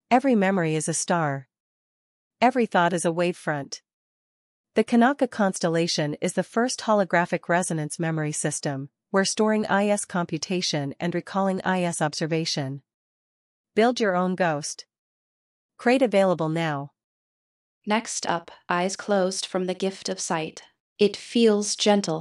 Every memory is a star. Every thought is a wavefront. The Kanaka constellation is the first holographic resonance memory system, where storing IS computation and recalling IS observation. Build your own ghost. Crate available now. Next up, eyes closed from the gift of sight. It feels gentle.